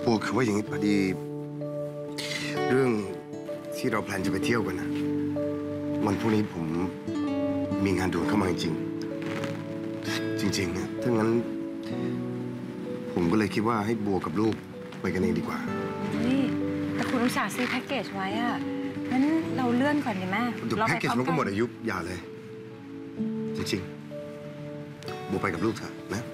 บัวคือว่าอย่างนี้พอดีเรื่องที่เราแพลนจะไปเที่ยวกันนะวันพรุ่งนี้ผมมีงานด่วนเข้ามาจริงๆนะถ้างั้นผมก็เลยคิดว่าให้บัวกับลูกไปกันเองดีกว่าเฮ้ยแต่คุณอุตส่าห์ซื้อแพ็กเกจไว้อะงั้นเราเลื่อนก่อนดีไหมเดี๋ยวแพ็กเกจมันก็หมดอายุอย่าเลยจริงๆบัวไปกับลูกเถอะนะ